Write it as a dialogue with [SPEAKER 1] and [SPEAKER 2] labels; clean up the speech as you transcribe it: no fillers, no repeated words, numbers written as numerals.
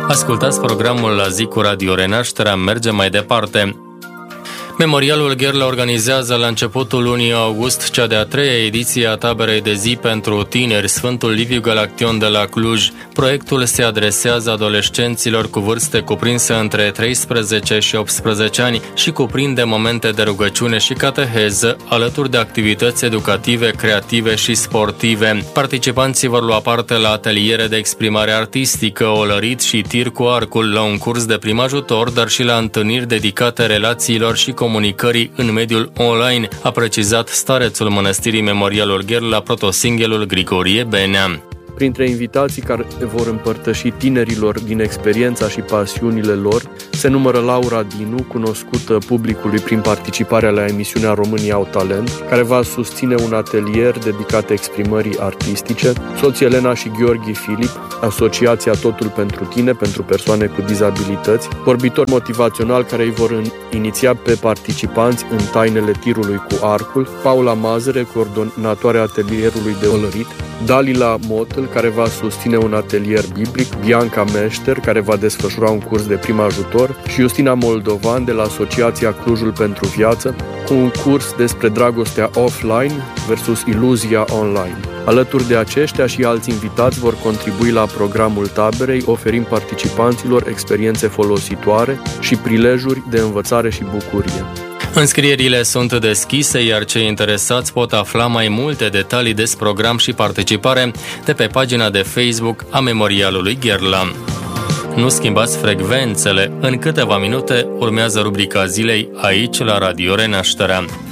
[SPEAKER 1] Ascultați programul La zi cu Radio Renașterea, mergem mai departe. Memorialul Gherla organizează la începutul lunii august cea de-a treia ediție a taberei de zi pentru tineri Sfântul Liviu Galaction de la Cluj. Proiectul se adresează adolescenților cu vârste cuprinse între 13 și 18 ani și cuprinde momente de rugăciune și cateheză, alături de activități educative, creative și sportive. Participanții vor lua parte la ateliere de exprimare artistică, olărit și tir cu arcul, la un curs de prim ajutor, dar și la întâlniri dedicate relațiilor și comunicării în mediul online, a precizat starețul Mănăstirii Memorialul Gherla, protosinghelul Grigorie Benea.
[SPEAKER 2] Printre invitații care vor împărtăși tinerilor din experiența și pasiunile lor se numără Laura Dinu, cunoscută publicului prin participarea la emisiunea România au talent, care va susține un atelier dedicat exprimării artistice, soții Elena și Gheorghe Filip, Asociația Totul pentru Tine, pentru persoane cu dizabilități, vorbitori motivaționali care îi vor iniția pe participanți în tainele tirului cu arcul, Paula Mazăre, coordonatoarea atelierului de olărit, Dalila Motel, care va susține un atelier biblic, Bianca Meșter, care va desfășura un curs de prim ajutor și Justina Moldovan de la Asociația Clujul pentru Viață, cu un curs despre dragostea offline versus iluzia online. Alături de aceștia și alți invitați vor contribui la programul taberei, oferind participanților experiențe folositoare și prilejuri de învățare și bucurie.
[SPEAKER 1] Înscrierile sunt deschise, iar cei interesați pot afla mai multe detalii despre program și participare de pe pagina de Facebook a Memorialului Gherla. Nu schimbați frecvențele, în câteva minute urmează rubrica zilei aici la Radio Renașterea.